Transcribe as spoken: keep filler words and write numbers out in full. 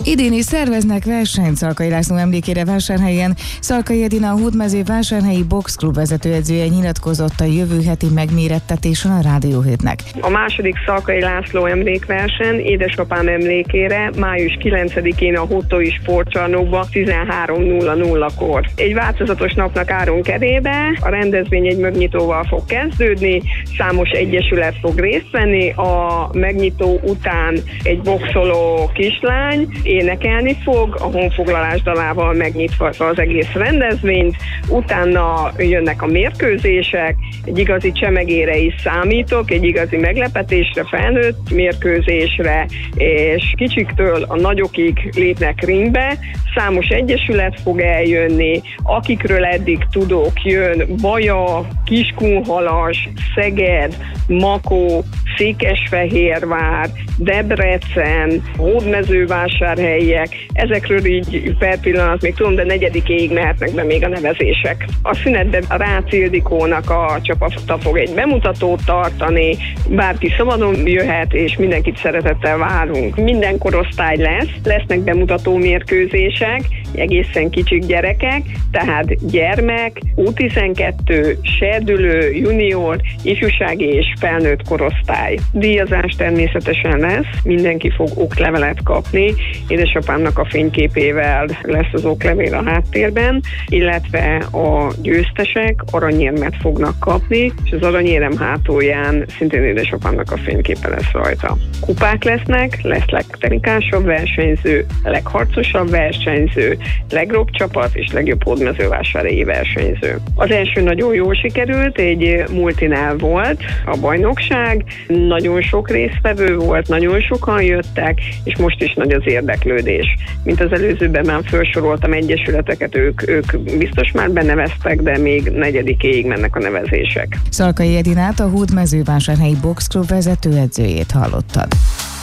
Idén is szerveznek versenyt Szalkai László emlékére Vásárhelyen. Szalkai Edina, a Hódmező Vásárhelyi Boxklub vezetőedzője nyilatkozott a jövő heti megmérettetésen a Rádió hétnek. A második Szalkai László emlékverseny édesapám emlékére május kilencedikén a Hottói Sportcsarnokban tizenhárom nulla nullakor. Egy változatos napnak állunk elébe, a rendezvény egy megnyitóval fog kezdődni, számos egyesület fog részt venni, a megnyitó után egy boxoló kislány énekelni fog, a honfoglalás dalával megnyitva az egész rendezvényt, utána jönnek a mérkőzések, egy igazi csemegére is számítok, egy igazi meglepetésre, felnőtt mérkőzésre, és kicsiktől a nagyokig lépnek ringbe, számos egyesület fog eljönni, akikről eddig tudok, jön Baja, Kiskunhalas, Szeged, Makó, Székesfehérvár, Debrecen, Hódmezővásárhelyiek, ezekről így per pillanat még tudom, de negyedikéig mehetnek be még a nevezések. A szünetben a Rácz Ildikónak a csapata fog egy bemutatót tartani, bárki szabadon jöhet, és mindenkit szeretettel várunk. Minden korosztály lesz, lesznek bemutató mérkőzések, egészen kicsik gyerekek, tehát gyermek, U tizenkettő, serdülő, junior, ifjúsági és felnőtt korosztály. Díjazás természetesen lesz, mindenki fog oklevelet kapni, édesapámnak a fényképével lesz az oklevél a háttérben, illetve a győztesek aranyérmet fognak kapni, és az aranyérem hátulján szintén édesapámnak a fényképe lesz rajta. Kupák lesznek, lesz legtechnikásabb versenyző, legharcosabb versenyző, legjobb csapat és legjobb hódmezővásárhelyi versenyző. Az első nagyon jól sikerült, egy multinál volt a bajnokság, nagyon sok résztvevő volt, nagyon sokan jöttek, és most is nagy az érdeklődés. Mint az előzőben már felsoroltam egyesületeket, ők, ők biztos már beneveztek, de még negyedikéig mennek a nevezések. Szalkai Edinát, a Hódmező Vásárhelyi Boxklub vezetőedzőjét hallottad.